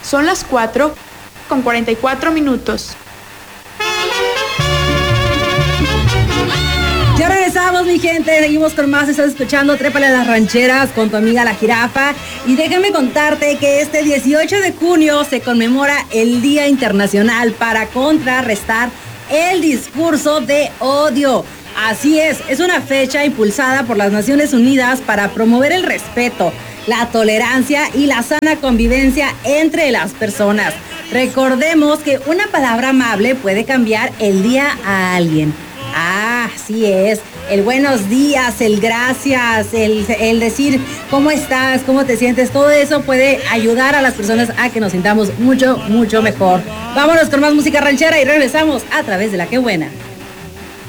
Son las 4:44. Ya regresamos, mi gente, seguimos con más. Estás escuchando Trépale a las Rancheras con tu amiga La Jirafa. Y déjame contarte que este 18 de junio se conmemora el Día Internacional para contrarrestar el discurso de odio. Así es una fecha impulsada por las Naciones Unidas para promover el respeto, la tolerancia y la sana convivencia entre las personas. Recordemos que una palabra amable puede cambiar el día a alguien. Así es, el buenos días, el gracias, el decir cómo estás, cómo te sientes, todo eso puede ayudar a las personas a que nos sintamos mucho, mucho mejor. Vámonos con más música ranchera y regresamos a través de La Qué Buena.